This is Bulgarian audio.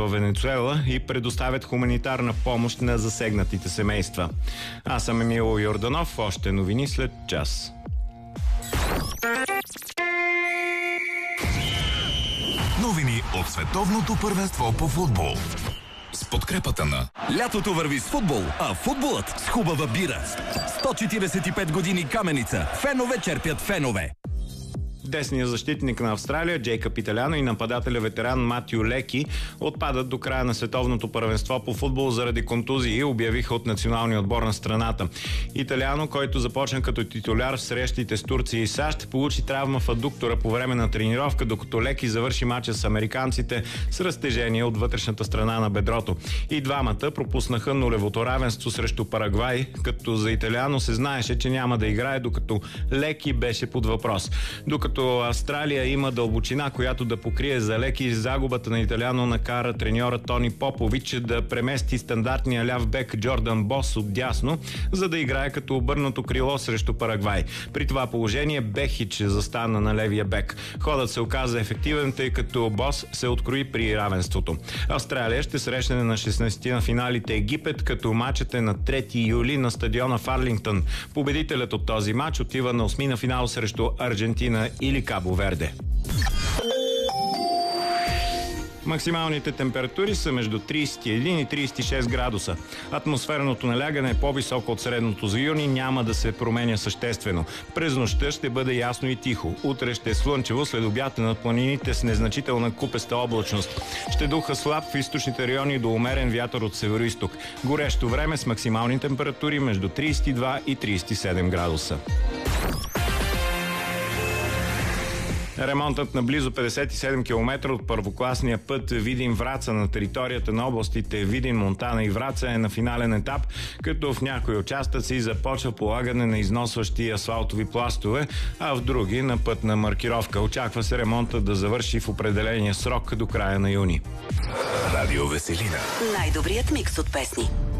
в Венецуела и предоставят хуманитарна помощ на засегнатите семейства. Аз съм Емило Йорданов. Още новини след час. Новини от световното първенство по футбол. С подкрепата на... Лятото върви с футбол, а футболът с хубава бира. 145 години Каменица. Фенове черпят фенове. Десният защитник на Австралия Джейкъб Италиано и нападателя ветеран Матио Леки отпадат до края на световното първенство по футбол заради контузии, обявиха от националния отбор на страната. Италиано, който започна като титуляр в срещите с Турция и САЩ, получи травма в адуктора по време на тренировка, докато Леки завърши мача с американците с разтежение от вътрешната страна на бедрото. И двамата пропуснаха нулевото равенство срещу Парагвай, като за Италиано се знаеше, че няма да играе, докато Леки беше под въпрос. Докато Австралия има дълбочина, която да покрие за Леки, загубата на Италиано накара треньора Тони Попович да премести стандартния ляв бек Джордан Бос от дясно, за да играе като обърнато крило срещу Парагвай. При това положение Бехич застана на левия бек. Ходът се оказа ефективен, тъй като Бос се открои при равенството. Австралия ще срещне на 16 на финалите Египет, като матчът е на 3 юли на стадиона в Арлингтън. Победителят от този матч отива на 8 на финал срещу Аржентина или Кабо Верде. Максималните температури са между 31 и 36 градуса. Атмосферното налягане е по-високо от средното за юни, няма да се променя съществено. През нощта ще бъде ясно и тихо. Утре ще е слънчево, след обяд над планините с незначителна купеста облачност. Ще духа слаб в източните райони до умерен вятър от североизток. Горещо време с максимални температури между 32 и 37 градуса. Ремонтът на близо 57 км от първокласния път Видин-Враца на територията на областите Видин, Монтана и Враца е на финален етап, като в някои участъци започва полагане на износващи асфалтови пластове, а в други на пътна маркировка. Очаква се ремонтът да завърши в определения срок до края на юни. Радио Веселина. Най-добрият микс от песни.